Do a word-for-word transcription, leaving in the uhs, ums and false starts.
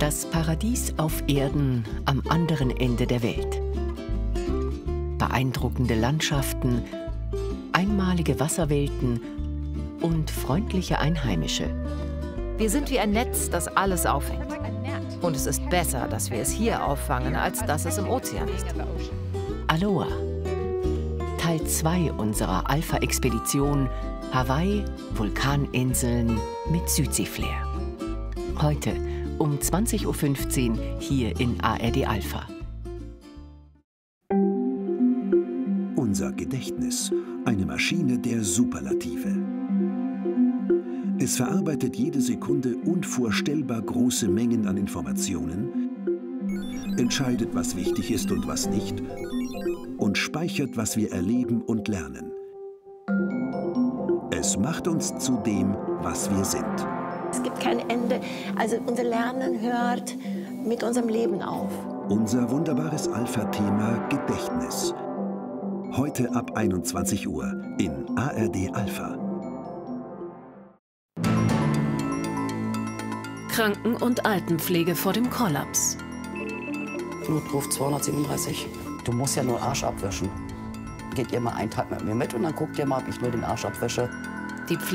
Das Paradies auf Erden am anderen Ende der Welt. Beeindruckende Landschaften, einmalige Wasserwelten und freundliche Einheimische. Wir sind wie ein Netz, das alles auffängt. Und es ist besser, dass wir es hier auffangen, als dass es im Ozean ist. Aloha. Teil zwei unserer Alpha-Expedition Hawaii, Vulkaninseln mit Südsee-Flair. Heute um zwanzig Uhr fünfzehn hier in A R D Alpha. Unser Gedächtnis, eine Maschine der Superlative. Es verarbeitet jede Sekunde unvorstellbar große Mengen an Informationen, entscheidet, was wichtig ist und was nicht, und speichert, was wir erleben und lernen. Es macht uns zu dem, was wir sind. Es gibt kein Ende. Also unser Lernen hört mit unserem Leben auf. Unser wunderbares Alpha-Thema Gedächtnis. Heute ab einundzwanzig Uhr in A R D Alpha. Kranken- und Altenpflege vor dem Kollaps. Notruf zweihundertsiebenunddreißig. Du musst ja nur Arsch abwischen. Geht ihr mal einen Tag mit mir mit und dann guckt ihr mal, ob ich nur den Arsch abwäsche. Die Pflege